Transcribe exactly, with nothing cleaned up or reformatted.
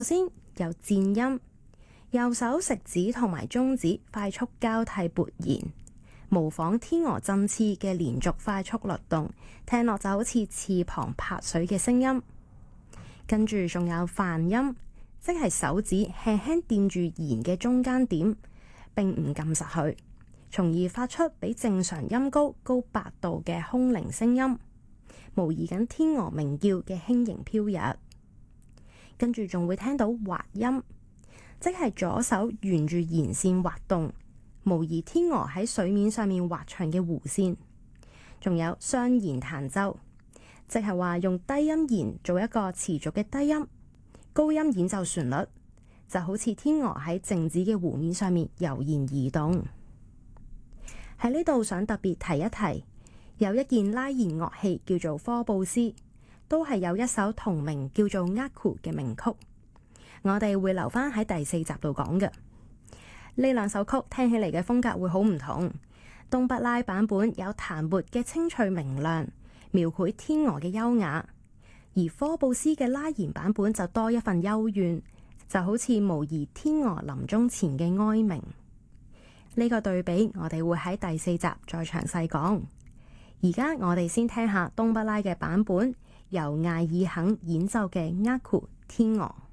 先有顫音，右手食指同埋中指快速交替撥弦，模仿天鵝振翅嘅連續快速律動，聽落就好似翅膀拍水嘅聲音。跟住仲有泛音，即係手指輕輕掂住弦嘅中間點，並唔撳實佢，從而發出比正常音高高八度嘅空靈聲音，模擬緊天鵝鳴叫嘅輕盈飄逸。跟住仲會聽到滑音，即係左手沿住弦線滑動，模擬天鵝喺水面上面滑長嘅弧線。仲有雙弦彈奏，即係話用低音弦做一個持續嘅低音，高音演奏旋律，就好似天鵝喺靜止嘅湖面上面悠然移動。喺呢度想特別提一提，有一件拉弦樂器叫做科布斯，都係有一首同名叫做《Ngaku》嘅名曲，我哋會留返喺第四集度講嘅。呢兩首曲聽起嚟嘅風格會好唔同，東北拉版本有彈撥嘅清脆明亮，描繪天鵝嘅優雅，而科布斯嘅拉弦版本就多一份幽怨，就好似模擬天鵝臨終前嘅哀鳴。呢個對比我哋會喺第四集再詳細講。而家我哋先聽下東北拉嘅版本，由艾爾肯演奏嘅《Ngaku》天鵝。